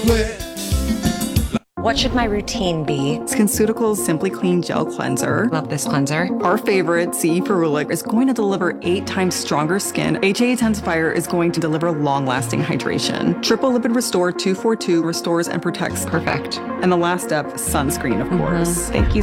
What should my routine be? SkinCeuticals Simply Clean Gel Cleanser. Love this cleanser. Our favorite, CE Ferulic, is going to deliver 8 times stronger skin. HA Intensifier is going to deliver long-lasting hydration. Triple Lipid Restore 242 restores and protects. Perfect. And the last step, sunscreen, of course. Thank you